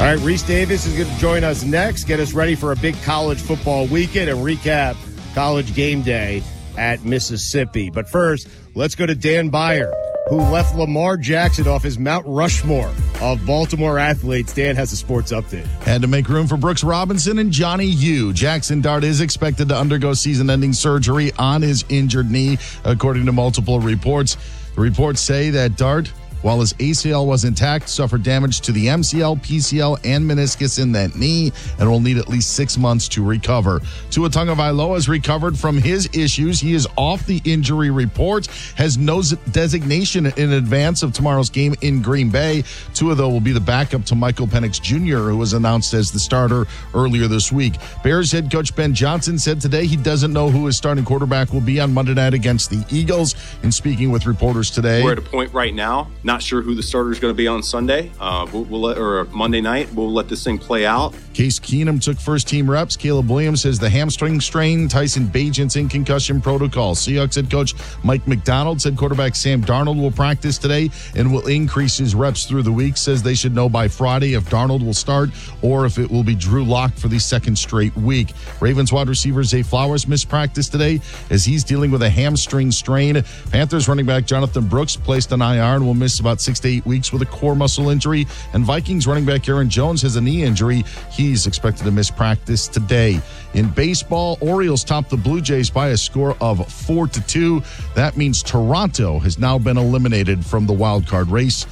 All right, Reese Davis is going to join us next, get us ready for a big college football weekend and recap College Game Day at Mississippi. But first, let's go to Dan Beyer, who left Lamar Jackson off his Mount Rushmore of Baltimore athletes. Dan has a sports update. Had to make room for Brooks Robinson and Johnny Yu. Jackson Dart is expected to undergo season-ending surgery on his injured knee, according to multiple reports. The reports say that Dart, while his ACL was intact, suffered damage to the MCL, PCL, and meniscus in that knee and will need at least 6 months to recover. Tua Tagovailoa has recovered from his issues. He is off the injury report, has no designation in advance of tomorrow's game in Green Bay. Tua, though, will be the backup to Michael Penix Jr., who was announced as the starter earlier this week. Bears head coach Ben Johnson said today he doesn't know who his starting quarterback will be on Monday night against the Eagles. In speaking with reporters today, we're at a point right now, not sure who the starter is going to be on Sunday or Monday night. We'll let this thing play out. Case Keenum took first-team reps. Caleb Williams has the hamstring strain. Tyson Bagent's in concussion protocol. Seahawks head coach Mike McDonald said quarterback Sam Darnold will practice today and will increase his reps through the week. Says they should know by Friday if Darnold will start or if it will be Drew Lock for the second straight week. Ravens wide receiver Zay Flowers missed practice today as he's dealing with a hamstring strain. Panthers running back Jonathan Brooks placed on IR and will miss about 6 to 8 weeks with a core muscle injury. And Vikings running back Aaron Jones has a knee injury. He's expected to miss practice today. In baseball, Orioles topped the Blue Jays by a score of 4-2. That means Toronto has now been eliminated from the wild card race.